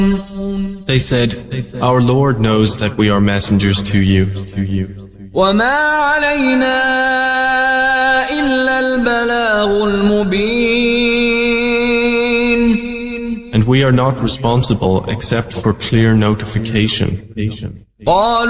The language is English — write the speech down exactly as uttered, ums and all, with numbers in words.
They said, "Our Lord knows that we are messengers to you." وما علينا إلا البلاغ المبين. And we are not responsible except for clear notification.